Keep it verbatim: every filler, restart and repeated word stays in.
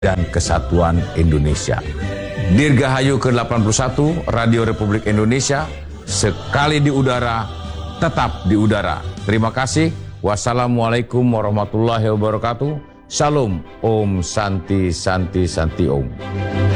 dan Kesatuan Indonesia. Dirgahayu ke delapan puluh satu, Radio Republik Indonesia, sekali di udara, tetap di udara. Terima kasih. Wassalamualaikum warahmatullahi wabarakatuh. Shalom, Om Santi Santi Santi Om.